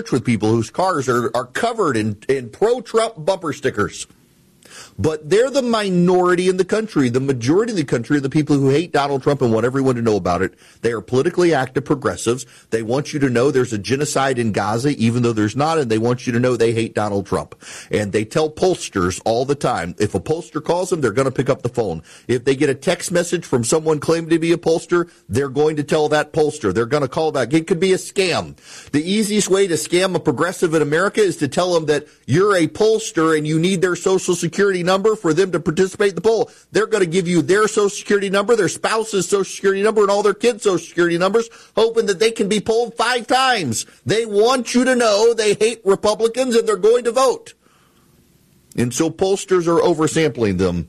with people whose cars are covered in pro-Trump bumper stickers. But they're the minority in the country. The majority of the country are the people who hate Donald Trump and want everyone to know about it. They are politically active progressives. They want you to know there's a genocide in Gaza, even though there's not, and they want you to know they hate Donald Trump. And they tell pollsters all the time, if a pollster calls them, they're going to pick up the phone. If they get a text message from someone claiming to be a pollster, they're going to tell that pollster. They're going to call back. It could be a scam. The easiest way to scam a progressive in America is to tell them that you're a pollster and you need their Social Security number for them to participate in the poll. They're going to give you their Social Security number, their spouse's Social Security number, and all their kids' Social Security numbers, hoping that they can be polled 5 times. They want you to know they hate Republicans and they're going to vote. And so pollsters are oversampling them.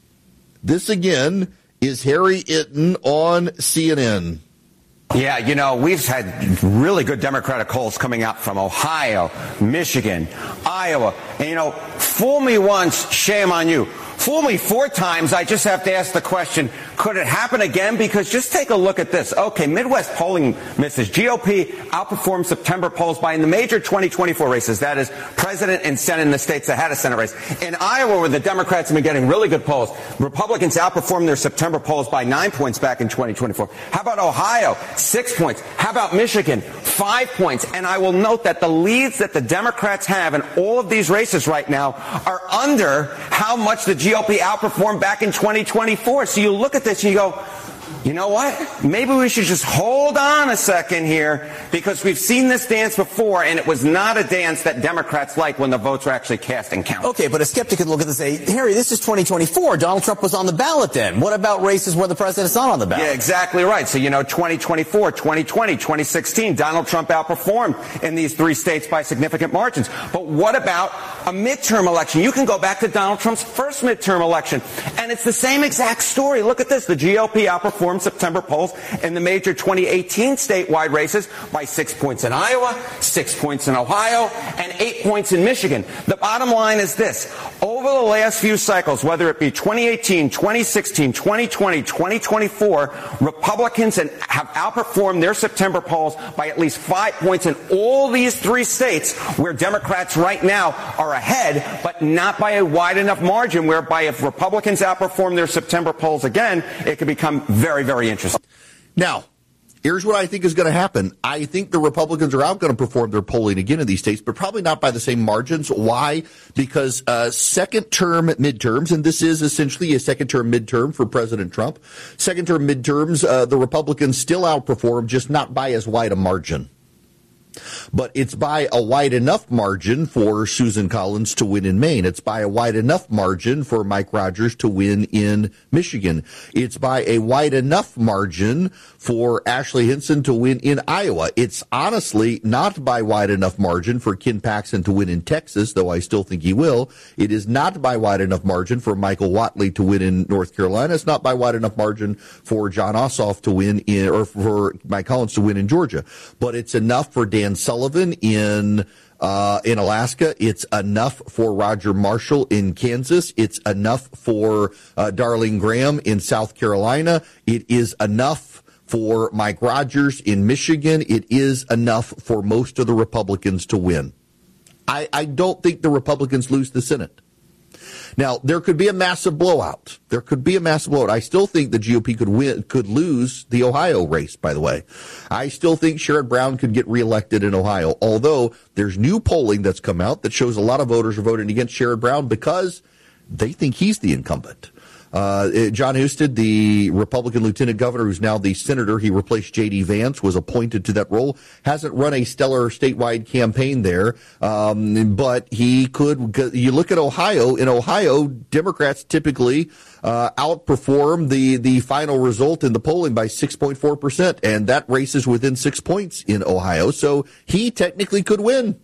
This, again, is Harry Itten on CNN. Yeah, you know, we've had really good Democratic polls coming out from Ohio, Michigan, Iowa. And, you know, fool me once, shame on you. Fool me 4 times, I just have to ask the question, could it happen again? Because just take a look at this. Okay, Midwest polling misses. GOP outperformed September polls by in the major 2024 races. That is president and Senate in the states that had a Senate race. In Iowa, where the Democrats have been getting really good polls, Republicans outperformed their September polls by 9 points back in 2024. How about Ohio? 6 points. How about Michigan? 5 points. And I will note that the leads that the Democrats have in all of these races right now are under how much the GOP outperformed back in 2024. So you look at this and you go, you know what? Maybe we should just hold on a second here, because we've seen this dance before, and it was not a dance that Democrats like when the votes were actually cast and counted. Okay, but a skeptic could look at this and say, Harry, this is 2024. Donald Trump was on the ballot then. What about races where the president's not on the ballot? Yeah, exactly right. So, you know, 2024, 2020, 2016, Donald Trump outperformed in these 3 states by significant margins. But what about a midterm election? You can go back to Donald Trump's first midterm election, and it's the same exact story. Look at this. The GOP outperformed September polls in the major 2018 statewide races by 6 points in Iowa, 6 points in Ohio, and 8 points in Michigan. The bottom line is this. Over the last few cycles, whether it be 2018, 2016, 2020, 2024, Republicans have outperformed their September polls by at least 5 points in all these 3 states where Democrats right now are ahead, but not by a wide enough margin, whereby if Republicans outperform their September polls again, it could become very, very interesting. Now, here's what I think is going to happen. I think the Republicans are out going to perform their polling again in these states, but probably not by the same margins. Why? Because second-term midterms, and this is essentially a second-term midterm for President Trump, second-term midterms, the Republicans still outperform, just not by as wide a margin. But it's by a wide enough margin for Susan Collins to win in Maine. It's by a wide enough margin for Mike Rogers to win in Michigan. It's by a wide enough margin for Ashley Hinson to win in Iowa. It's honestly not by wide enough margin for Ken Paxton to win in Texas, though I still think he will. It is not by wide enough margin for Michael Whatley to win in North Carolina. It's not by wide enough margin for John Ossoff to win in, or for Mike Collins to win in Georgia. But it's enough for Dan Sullivan in Alaska. It's enough for Roger Marshall in Kansas. It's enough for Darlene Graham in South Carolina. It is enough for Mike Rogers in Michigan. It is enough for most of the Republicans to win. I don't think the Republicans lose the Senate. Now, there could be a massive blowout. I still think the GOP could lose the Ohio race, by the way. I still think Sherrod Brown could get reelected in Ohio, although there's new polling that's come out that shows a lot of voters are voting against Sherrod Brown because they think he's the incumbent. John Husted, the Republican lieutenant governor, who's now the senator, he replaced J.D. Vance, was appointed to that role, hasn't run a stellar statewide campaign there, but he could. You look at Ohio. In Ohio, Democrats typically outperform the final result in the polling by 6.4%, and that race is within 6 points in Ohio, so he technically could win.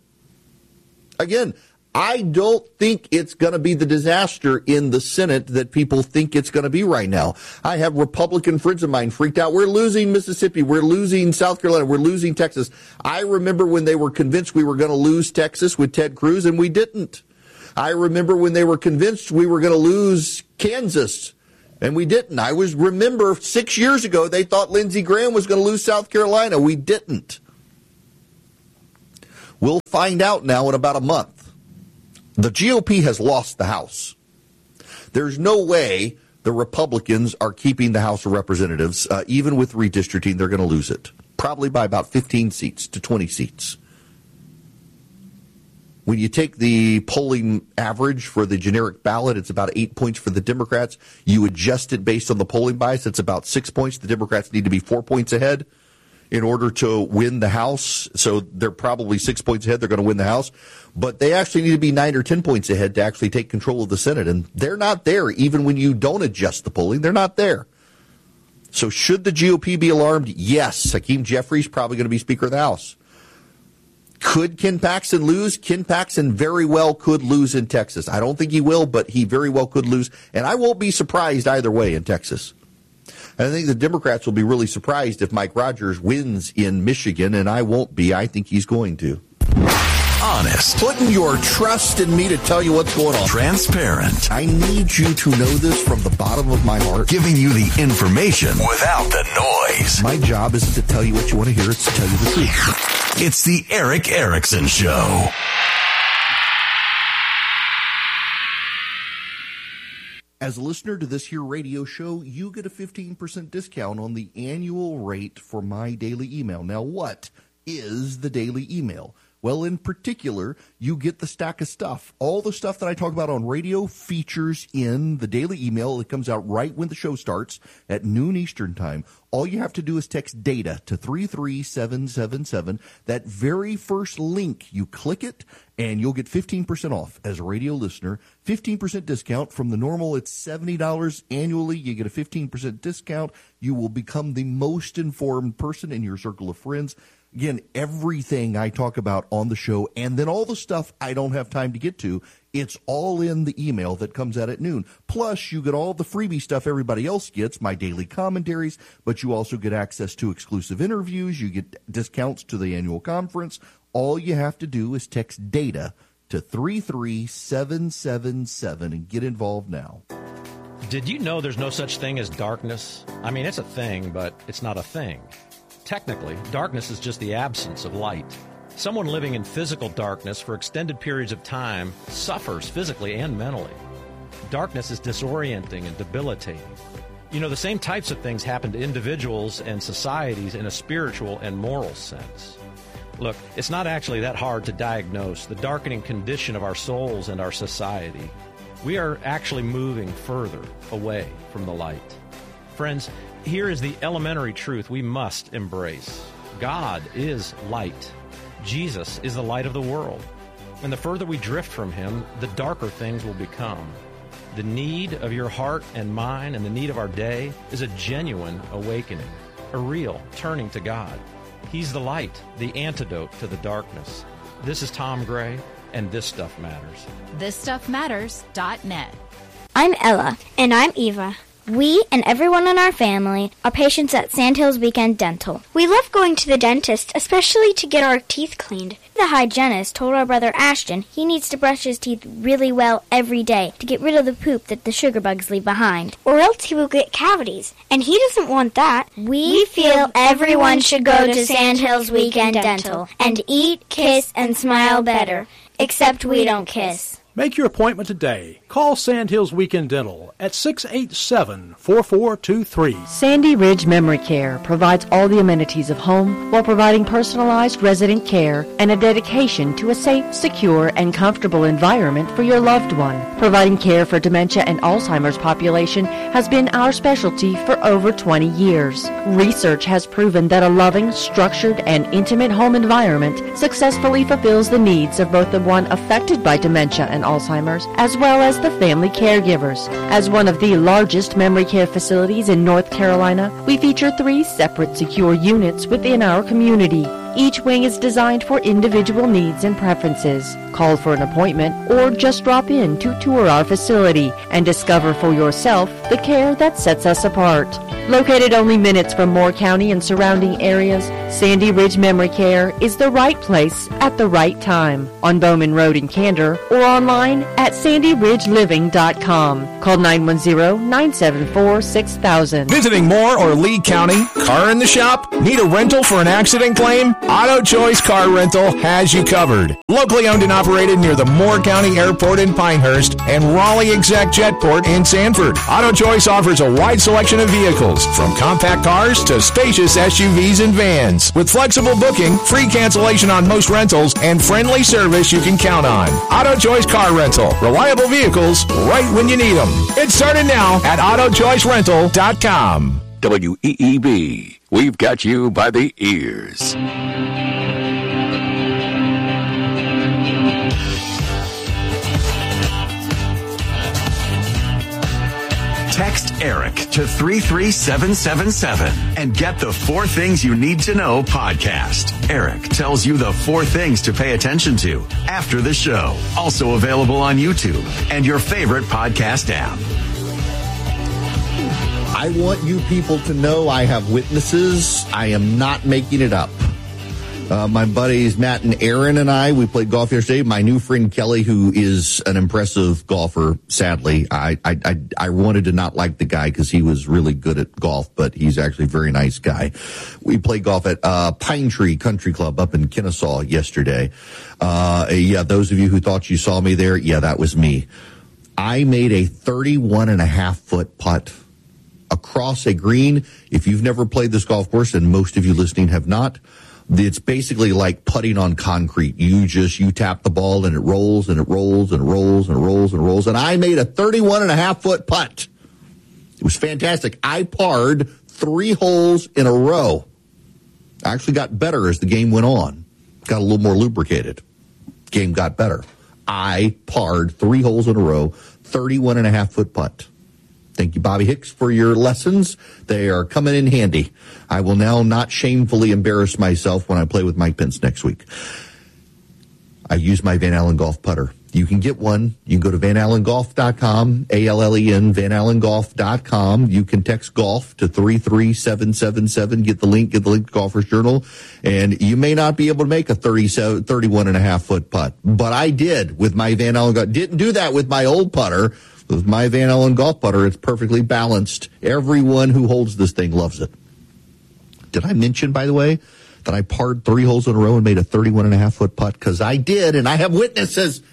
Again, I don't think it's going to be the disaster in the Senate that people think it's going to be right now. I have Republican friends of mine freaked out. We're losing Mississippi. We're losing South Carolina. We're losing Texas. I remember when they were convinced we were going to lose Texas with Ted Cruz, and we didn't. I remember when they were convinced we were going to lose Kansas, and we didn't. Remember 6 years ago, they thought Lindsey Graham was going to lose South Carolina. We didn't. We'll find out now in about a month. The GOP has lost the House. There's no way the Republicans are keeping the House of Representatives. Even with redistricting, they're going to lose it. Probably by about 15 seats to 20 seats. When you take the polling average for the generic ballot, it's about 8 points for the Democrats. You adjust it based on the polling bias, it's about 6 points. The Democrats need to be 4 points ahead in order to win the House. So they're probably 6 points ahead. They're going to win the House. But they actually need to be 9 or 10 points ahead to actually take control of the Senate. And they're not there. Even when you don't adjust the polling, they're not there. So should the GOP be alarmed? Yes. Hakeem Jeffries probably going to be Speaker of the House. Could Ken Paxton lose? Ken Paxton very well could lose in Texas. I don't think he will, but he very well could lose. And I won't be surprised either way in Texas. And I think the Democrats will be really surprised if Mike Rogers wins in Michigan, and I won't be. I think he's going to. Honest. Putting your trust in me to tell you what's going on. Transparent. I need you to know this from the bottom of my heart. Giving you the information without the noise. My job isn't to tell you what you want to hear, it's to tell you the truth. It's the Erick Erickson Show. As a listener to this here radio show, you get a 15% discount on the annual rate for my daily email. Now, what is the daily email? Well, in particular, you get the stack of stuff. All the stuff that I talk about on radio features in the daily email. It comes out right when the show starts at noon Eastern time. All you have to do is text DATA to 33777. That very first link, you click it, and you'll get 15% off as a radio listener. 15% discount from the normal. It's $70 annually. You get a 15% discount. You will become the most informed person in your circle of friends. Again, everything I talk about on the show, and then all the stuff I don't have time to get to, it's all in the email that comes out at noon. Plus, you get all the freebie stuff everybody else gets, my daily commentaries, but you also get access to exclusive interviews. You get discounts to the annual conference. All you have to do is text DATA to 33777 and get involved now. Did you know there's no such thing as darkness? I mean, it's a thing, but it's not a thing. Technically, darkness is just the absence of light. Someone living in physical darkness for extended periods of time suffers physically and mentally. Darkness is disorienting and debilitating. You know, the same types of things happen to individuals and societies in a spiritual and moral sense. Look, it's not actually that hard to diagnose the darkening condition of our souls and our society. We are actually moving further away from the light. Friends, here is the elementary truth we must embrace. God is light. Jesus is the light of the world. And the further we drift from him, the darker things will become. The need of your heart and mine and the need of our day is a genuine awakening, a real turning to God. He's the light, the antidote to the darkness. This is Tom Gray, and This Stuff Matters. ThisStuffMatters.net. I'm Ella. And I'm Eva. We and everyone in our family are patients at Sandhills Weekend Dental. We love going to the dentist, especially to get our teeth cleaned. The hygienist told our brother Ashton he needs to brush his teeth really well every day to get rid of the poop that the sugar bugs leave behind. Or else he will get cavities, and he doesn't want that. We feel everyone should go to Sandhills Weekend Dental and eat, kiss, and smile better. Except we don't kiss. Make your appointment today. Call Sandhills Weekend Dental at 687-4423. Sandy Ridge Memory Care provides all the amenities of home while providing personalized resident care and a dedication to a safe, secure, and comfortable environment for your loved one. Providing care for dementia and Alzheimer's population has been our specialty for over 20 years. Research has proven that a loving, structured, and intimate home environment successfully fulfills the needs of both the one affected by dementia and Alzheimer's, as well as the family caregivers. As one of the largest memory care facilities in North Carolina, we feature 3 separate secure units within our community. Each wing is designed for individual needs and preferences. Call for an appointment or just drop in to tour our facility and discover for yourself the care that sets us apart. Located only minutes from Moore County and surrounding areas, Sandy Ridge Memory Care is the right place at the right time on Bowman Road in Candor or online at sandyridgeliving.com. Call 910-974-6000. Visiting Moore or Lee County? Car in the shop? Need a rental for an accident claim? Auto Choice Car Rental has you covered. Locally owned and operated near the Moore County Airport in Pinehurst and Raleigh Exec Jetport in Sanford. Auto Choice offers a wide selection of vehicles, from compact cars to spacious SUVs and vans. With flexible booking, free cancellation on most rentals, and friendly service you can count on. Auto Choice Car Rental. Reliable vehicles right when you need them. It started now at AutoChoiceRental.com. WEEB. We've got you by the ears. Text Eric to 33777 and get the 4 Things You Need to Know podcast. Eric tells you the 4 things to pay attention to after the show. Also available on YouTube and your favorite podcast app. I want you people to know I have witnesses. I am not making it up. My buddies Matt and Aaron and I, we played golf yesterday. My new friend Kelly, who is an impressive golfer, sadly, I wanted to not like the guy because he was really good at golf, but he's actually a very nice guy. We played golf at Pine Tree Country Club up in Kennesaw yesterday. Those of you who thought you saw me there, that was me. I made a 31.5-foot putt across a green. If you've never played this golf course, and most of you listening have not, it's basically like putting on concrete. You tap the ball and it rolls and it rolls and it rolls and it rolls and it rolls. And I made a 31.5-foot putt. It was fantastic. I parred 3 holes in a row. I actually got better as the game went on. Got a little more lubricated. Game got better. I parred 3 holes in a row, 31.5-foot putt. Thank you, Bobby Hicks, for your lessons. They are coming in handy. I will now not shamefully embarrass myself when I play with Mike Pence next week. I use my Van Allen golf putter. You can get one. You can go to vanallengolf.com, ALLEN, vanallengolf.com. You can text golf to 33777. Get the link to Golfer's Journal. And you may not be able to make a 31.5-foot putt, but I did with my Van Allen golf. Didn't do that with my old putter. With my Van Allen golf putter, it's perfectly balanced. Everyone who holds this thing loves it. Did I mention, by the way, that I parred 3 holes in a row and made a 31.5-foot putt? Because I did, and I have witnesses.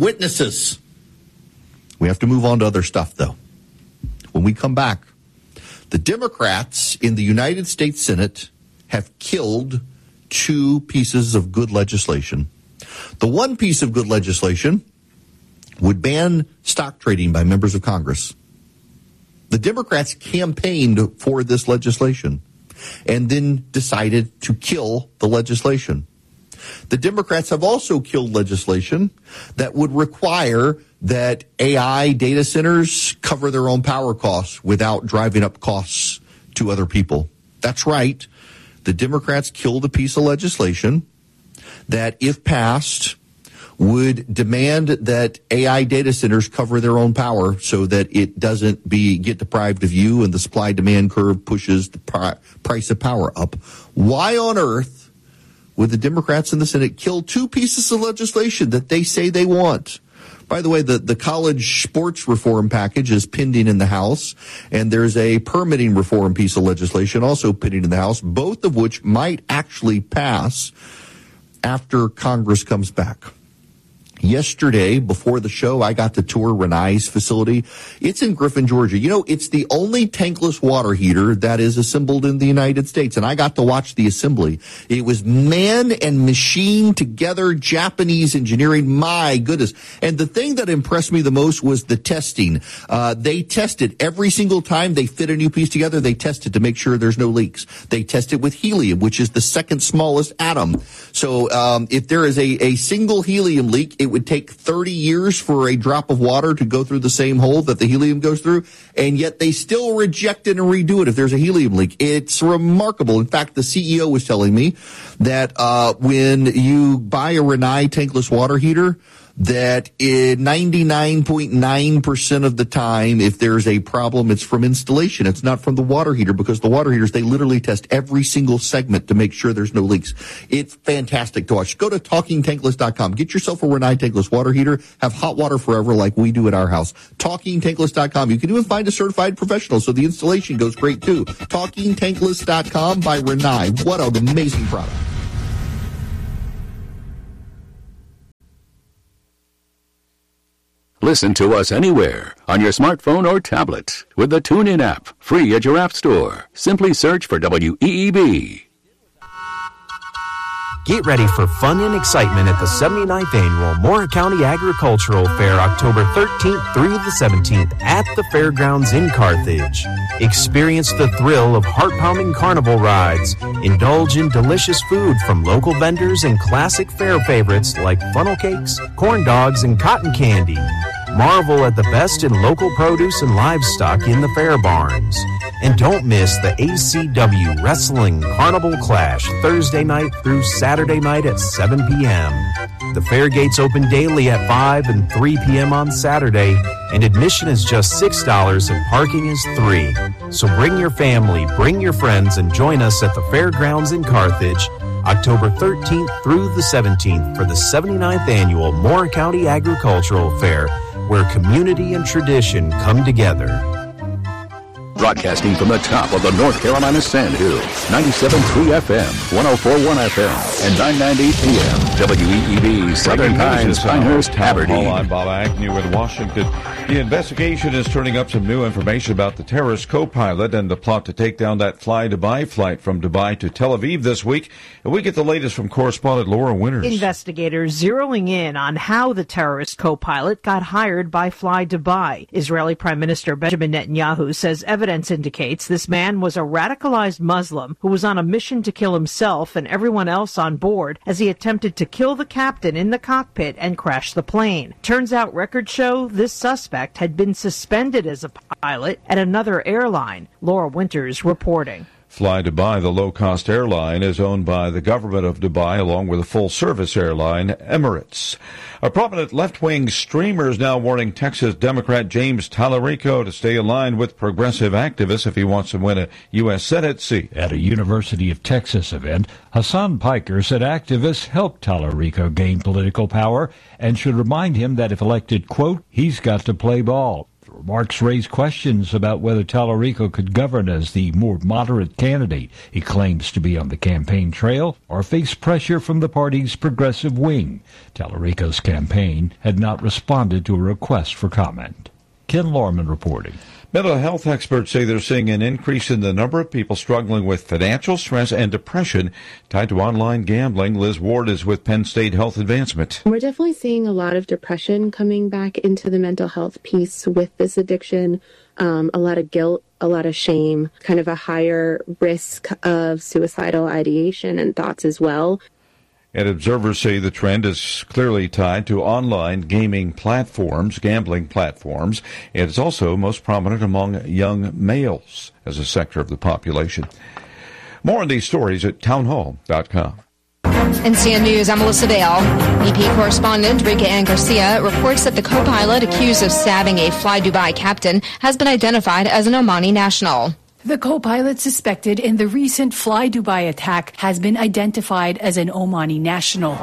We have to move on to other stuff, though. When we come back, the Democrats in the United States Senate have killed 2 pieces of good legislation. The one piece of good legislation would ban stock trading by members of Congress. The Democrats campaigned for this legislation and then decided to kill the legislation. The Democrats have also killed legislation that would require that AI data centers cover their own power costs without driving up costs to other people. That's right. The Democrats killed a piece of legislation that, if passed, would demand that AI data centers cover their own power so that it doesn't get deprived of you and the supply-demand curve pushes the price of power up. Why on earth would the Democrats in the Senate kill 2 pieces of legislation that they say they want? By the way, the college sports reform package is pending in the House, and there's a permitting reform piece of legislation also pending in the House, both of which might actually pass after Congress comes back. Yesterday, before the show, I got to tour Rinnai's facility. It's in Griffin, Georgia. You know, it's the only tankless water heater that is assembled in the United States, and I got to watch the assembly. It was man and machine together, Japanese engineering. My goodness. And the thing that impressed me the most was the testing. They tested every single time they fit a new piece together. They tested to make sure there's no leaks. They tested with helium, which is the second smallest atom. So if there is a single helium leak, it would take 30 years for a drop of water to go through the same hole that the helium goes through, and yet they still reject it and redo it if there's a helium leak. It's remarkable. In fact, the CEO was telling me that when you buy a Rinnai tankless water heater, that 99.9% of the time, if there's a problem, it's from installation. It's not from the water heater, because the water heaters, they literally test every single segment to make sure there's no leaks. It's fantastic to watch. Go to TalkingTankless.com. Get yourself a Rinnai tankless water heater. Have hot water forever like we do at our house. TalkingTankless.com. You can even find a certified professional, so the installation goes great too. TalkingTankless.com by Rinnai. What an amazing product. Listen to us anywhere on your smartphone or tablet with the TuneIn app, free at your app store. Simply search for WEEB. Get ready for fun and excitement at the 79th Annual Moore County Agricultural Fair, October 13th through the 17th at the Fairgrounds in Carthage. Experience the thrill of heart-pounding carnival rides. Indulge in delicious food from local vendors and classic fair favorites like funnel cakes, corn dogs, and cotton candy. Marvel at the best in local produce and livestock in the fair barns. And don't miss the ACW Wrestling Carnival Clash Thursday night through Saturday night at 7 p.m. The fair gates open daily at 5 and 3 p.m. on Saturday, and admission is just $6 and parking is $3. So bring your family, bring your friends, and join us at the Fairgrounds in Carthage, October 13th through the 17th for the 79th Annual Moore County Agricultural Fair, where community and tradition come together. Broadcasting from the top of the North Carolina Sandhills, 97.3 FM, 104.1 FM, and 990 PM, WEEB, Southern Pines, Pinehurst, Aberdeen. I'm Bob Agnew in Washington. The investigation is turning up some new information about the terrorist co-pilot and the plot to take down that Fly Dubai flight from Dubai to Tel Aviv this week. And we get the latest from correspondent Laura Winters. Investigators zeroing in on how the terrorist co-pilot got hired by Fly Dubai. Israeli Prime Minister Benjamin Netanyahu says evidence indicates this man was a radicalized Muslim who was on a mission to kill himself and everyone else on board as he attempted to kill the captain in the cockpit and crash the plane. Turns out records show this suspect had been suspended as a pilot at another airline. Laura Winters reporting. Fly Dubai, the low-cost airline, is owned by the government of Dubai along with a full-service airline, Emirates. A prominent left-wing streamer is now warning Texas Democrat James Tallarico to stay aligned with progressive activists if he wants to win a U.S. Senate seat. At a University of Texas event, Hassan Piker said activists helped Tallarico gain political power and should remind him that if elected, quote, he's got to play ball. Remarks raised questions about whether Tallarico could govern as the more moderate candidate he claims to be on the campaign trail or face pressure from the party's progressive wing. Tallarico's campaign had not responded to a request for comment. Ken Lorman reporting. Mental health experts say they're seeing an increase in the number of people struggling with financial stress and depression tied to online gambling. Liz Ward is with Penn State Health Advancement. We're definitely seeing a lot of depression coming back into the mental health piece with this addiction, a lot of guilt, a lot of shame, kind of a higher risk of suicidal ideation and thoughts as well. And observers say the trend is clearly tied to online gaming platforms, gambling platforms, and it's also most prominent among young males as a sector of the population. More on these stories at townhall.com. NCN News, I'm Melissa Dale. EP correspondent Rika Ann Garcia reports that the co-pilot accused of stabbing a Fly Dubai captain has been identified as an Omani national. The co-pilot suspected in the recent Fly Dubai attack has been identified as an Omani national.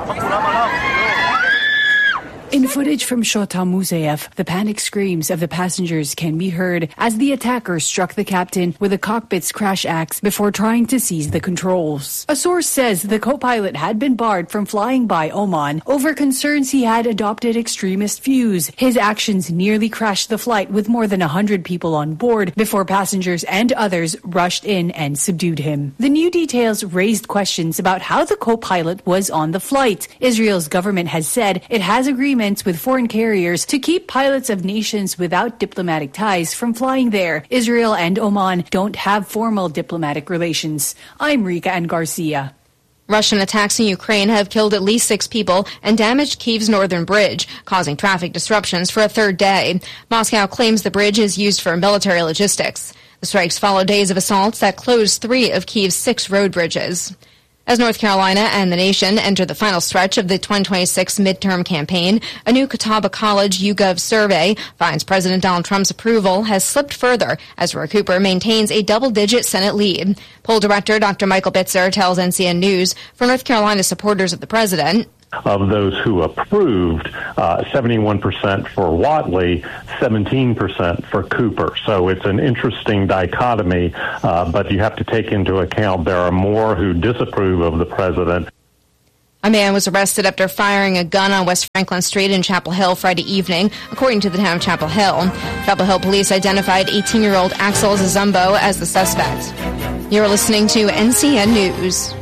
In footage from Shota Musayev, the panic screams of the passengers can be heard as the attacker struck the captain with a cockpit's crash axe before trying to seize the controls. A source says the co-pilot had been barred from flying by Oman over concerns he had adopted extremist views. His actions nearly crashed the flight with more than 100 people on board before passengers and others rushed in and subdued him. The new details raised questions about how the co-pilot was on the flight. Israel's government has said it has agreements with foreign carriers to keep pilots of nations without diplomatic ties from flying there. Israel and Oman don't have formal diplomatic relations. I'm Rika Ann Garcia. Russian attacks in Ukraine have killed at least 6 people and damaged Kyiv's northern bridge, causing traffic disruptions for a third day. Moscow claims the bridge is used for military logistics. The strikes follow days of assaults that closed 3 of Kyiv's 6 road bridges. As North Carolina and the nation enter the final stretch of the 2026 midterm campaign, a new Catawba College YouGov survey finds President Donald Trump's approval has slipped further as Roy Cooper maintains a double-digit Senate lead. Poll director Dr. Michael Bitzer tells NCN News for North Carolina supporters of the president, of those who approved, 71% for Whatley, 17% for Cooper. So it's an interesting dichotomy, but you have to take into account there are more who disapprove of the president. A man was arrested after firing a gun on West Franklin Street in Chapel Hill Friday evening, according to the town of Chapel Hill. Chapel Hill police identified 18-year-old Axel Zazumbo as the suspect. You're listening to NCN News.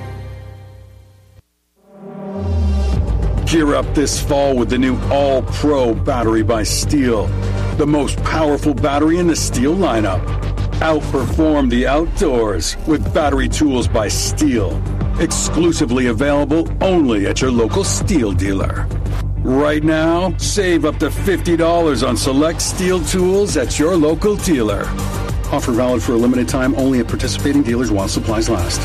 Gear up this fall with the new All-Pro battery by Steel, the most powerful battery in the Steel lineup. Outperform the outdoors with battery tools by Steel, exclusively available only at your local Steel dealer. Right now, save up to $50 on select Steel tools at your local dealer. Offer valid for a limited time only at participating dealers while supplies last.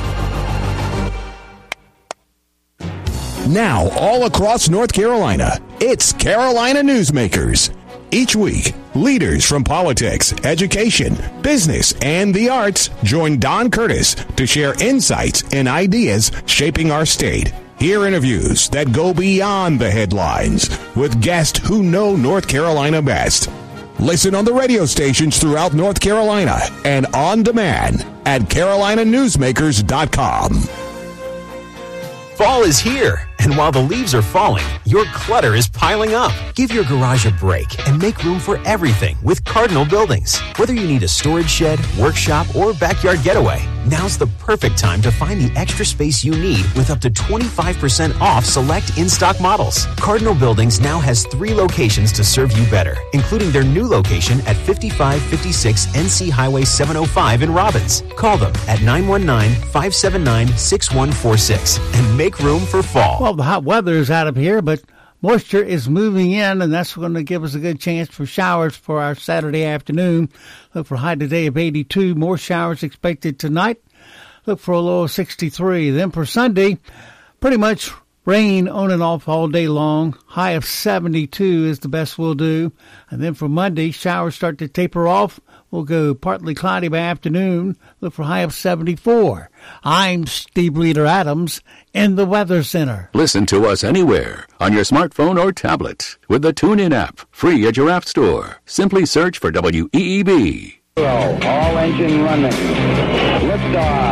Now, all across North Carolina, it's Carolina Newsmakers. Each week, leaders from politics, education, business, and the arts join Don Curtis to share insights and ideas shaping our state. Hear interviews that go beyond the headlines with guests who know North Carolina best. Listen on the radio stations throughout North Carolina and on demand at carolinanewsmakers.com. Fall is here, and while the leaves are falling, your clutter is piling up. Give your garage a break and make room for everything with Cardinal Buildings. Whether you need a storage shed, workshop, or backyard getaway, now's the perfect time to find the extra space you need with up to 25% off select in-stock models. Cardinal Buildings now has 3 locations to serve you better, including their new location at 5556 NC Highway 705 in Robbins. Call them at 919-579-6146 and make room for fall. Well, the hot weather is out of here, but moisture is moving in, and that's going to give us a good chance for showers for our Saturday afternoon. Look for a high today of 82. More showers expected tonight. Look for a low of 63. Then for Sunday, pretty much rain on and off all day long. High of 72 is the best we'll do. And then for Monday, showers start to taper off. We'll go partly cloudy by afternoon. Look for a high of 74. I'm Steve Leader Adams in the Weather Center. Listen to us anywhere on your smartphone or tablet with the TuneIn app, free at your app store. Simply search for WEEB. All engine running. Liftoff.